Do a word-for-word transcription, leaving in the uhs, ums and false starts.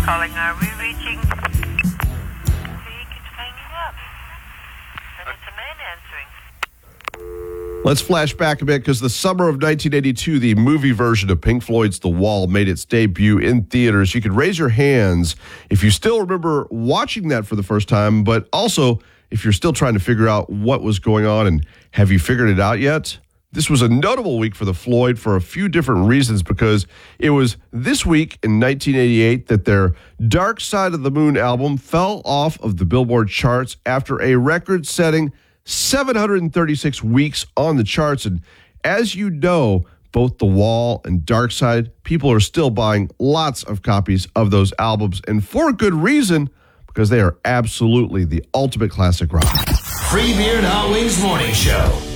calling. Are we reaching? He keeps hanging up. And it's a man answering. Let's flash back a bit because the summer of nineteen eighty-two, the movie version of Pink Floyd's The Wall made its debut in theaters. You could raise your hands if you still remember watching that for the first time, but also if you're still trying to figure out what was going on and have you figured it out yet? This was a notable week for the Floyd for a few different reasons because it was this week in nineteen eighty-eight that their Dark Side of the Moon album fell off of the Billboard charts after a record-setting seven hundred thirty-six weeks on the charts. And as you know, both The Wall and Dark Side, people are still buying lots of copies of those albums, and for good reason, because they are absolutely the ultimate classic rock. Free Beer and Hot Wings Morning Show.